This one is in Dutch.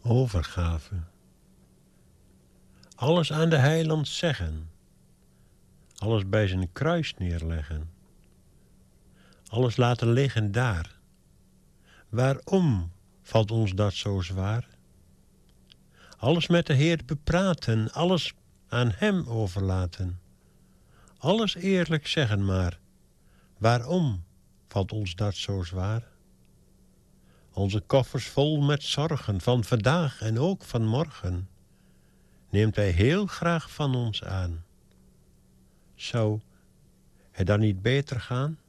Overgave. Alles aan de heiland zeggen. Alles bij zijn kruis neerleggen. Alles laten liggen daar. Waarom valt ons dat zo zwaar? Alles met de Heer bepraten, alles aan hem overlaten. Alles eerlijk zeggen maar. Waarom valt ons dat zo zwaar? Onze koffers vol met zorgen van vandaag en ook van morgen neemt hij heel graag van ons aan. Zou het dan niet beter gaan